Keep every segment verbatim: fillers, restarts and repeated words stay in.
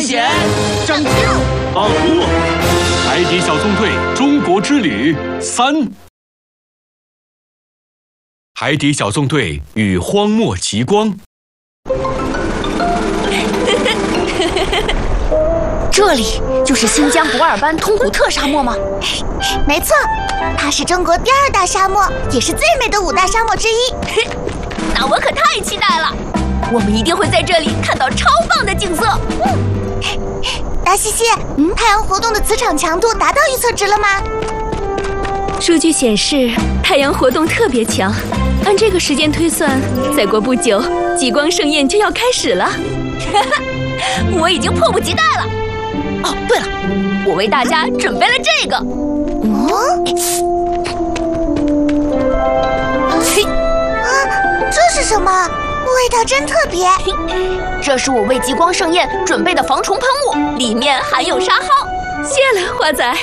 险， 拯救！ 阿胡，海底小纵队中国之旅三。海底小纵队与荒漠极光。 这里就是新疆博尔班通古特沙漠吗？ 没错，它是中国第二大沙漠，也是最美的五大沙漠之一。 那我可太期待了！我们一定会在这里看到超棒的景色。 嗯，达西西，嗯，太阳活动的磁场强度达到预测值了吗？ 数据显示，太阳活动特别强。按这个时间推算，再过不久，极光盛宴就要开始了。 我已经迫不及待了。哦，对了，我为大家准备了这个。 哦，嘿，啊，这是什么？味道真特别。 这是我为极光盛宴准备的防虫喷雾，里面含有沙蒿。 谢了，花仔。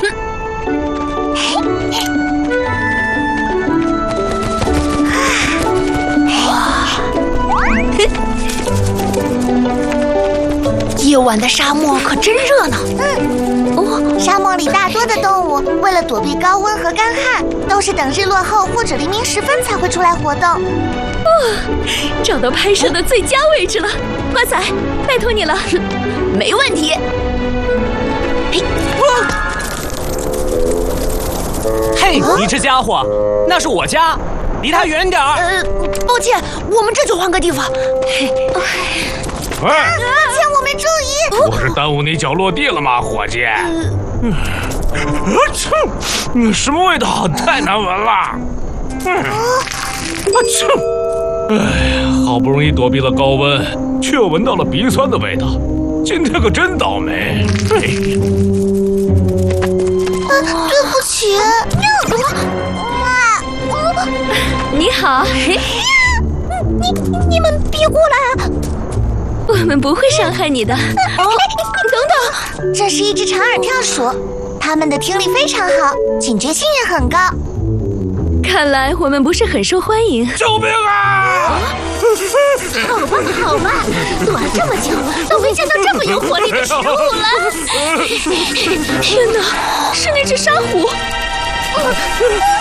夜晚的沙漠可真热闹。 嗯，哦，沙漠里大多的动物为了躲避高温和干旱，都是等日落后或者黎明时分才会出来活动。 哦，找到拍摄的最佳位置了，花仔，拜托你了。 没问题。嘿， 嘿，你这家伙，那是我家，离他远点儿。 呃，抱歉，我们这就换个地方。 喂， 抱歉，我没注意。 我是耽误你脚落地了吗，伙计？嗯，臭，什么味道？太难闻了。嗯，啊臭！哎，好不容易躲避了高温，却又闻到了鼻酸的味道，今天可真倒霉。嘿， 啊，对不起。 你好。 你你们别过来啊！ 我们不会伤害你的。哦，等等，这是一只长耳跳鼠，它们的听力非常好，警觉性也很高。 看来我们不是很受欢迎。 救命啊！ 好吧，好吧，躲了这么久，都没见到这么有活力的食物了。 天哪，是那只沙狐！